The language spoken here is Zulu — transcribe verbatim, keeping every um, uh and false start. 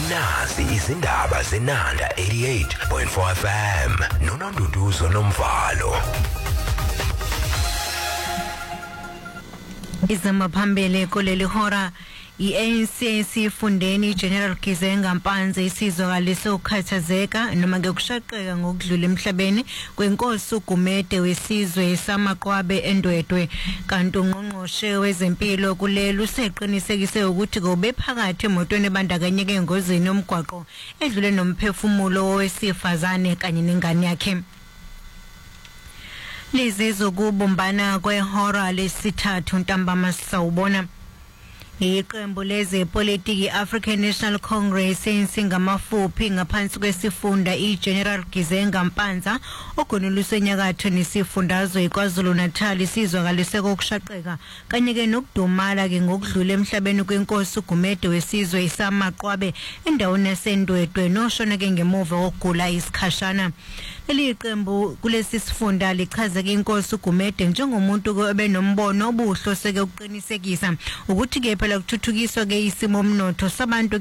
nazi izindaba zenanda eighty-eight point four F M noNonduduzo Nomvalo. Izama phambili kuleli hora i-A N C sifundeni General Kizenga Mpanza isizwakaliso ukhathazeka noma ke kushaqeka ngokudlula emhlabeni kwenkosi uGumede wesizwe samaqwabe eNdwedwe kanti ungqongqoshe wezempilo kulelo useqinisekise ukuthi kube phakathi emotweni ebandakanyeke engozini yomgwaqo edlule nomphefumulo wesifazane kanye nengane yakhe. Lizizo kubumbana kwehora lesithathu ntambama sawubona. Iqembu lezepolitiki African National Congress singamafuphi ngaphansi kwesifunda iGeneral Kizenga Mpanza ogonuluswe enyakatho nesifundazwe iKwaZulu Natal isizwakalise kokushaqeka kanye ke nokudumala ke ngokudlula emhlabeni kwenkosi uGumede wesizwe isamaqwabe endaweni yaseNdwedwe noshona ke ngemuva kokugula isikhashana. Leli qembu kulesi sifunda lichaza ke inkosi uGumede njengomuntu obenombono obuhloseke ukuqinisekisa ukuthi ke phela kuthuthukiswa ke isimo omnotho sabantu